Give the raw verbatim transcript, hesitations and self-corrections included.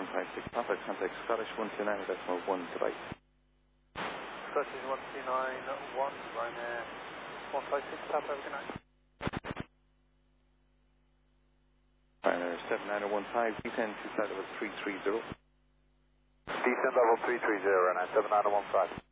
five six Papa, contact Scottish one two nine decimal one Dubai. Scottish one two nine one, Ryanair one five six Papa, good night. Ryanair seven nine one five, descend to flight level three three zero. Descent level three three zero, Ryanair seven nine one five.